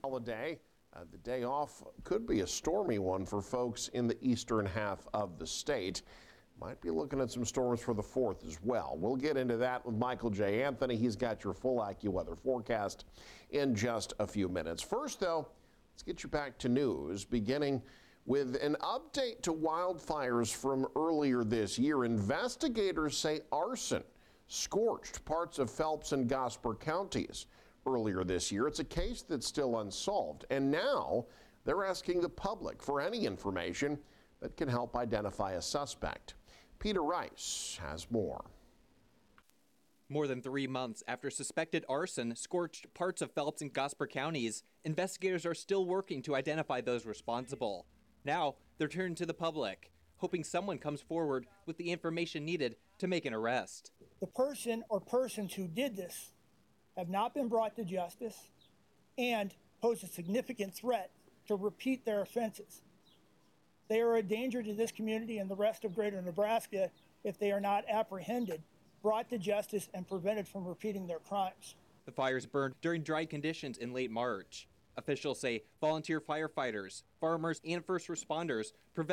Holiday. The day off could be a stormy one for folks in the eastern half of the state. Might be looking at some storms for the 4th as well. We'll get into that with Michael J. Anthony. He's got your full AccuWeather forecast in just a few minutes. First, though, let's get you back to news, beginning with an update to wildfires from earlier this year. Investigators say arson scorched parts of Phelps and Gosper counties earlier this year. It's a case that's still unsolved, and now they're asking the public for any information that can help identify a suspect. Peter Rice has more. More than 3 months after suspected arson scorched parts of Phelps and Gosper counties, investigators are still working to identify those responsible. Now they're turning to the public, hoping someone comes forward with the information needed to make an arrest. The person or persons who did this have not been brought to justice and pose a significant threat to repeat their offenses. They are a danger to this community and the rest of greater Nebraska if they are not apprehended, brought to justice, and prevented from repeating their crimes. The fires burned during dry conditions in late March. Officials say volunteer firefighters, farmers, and first responders prevented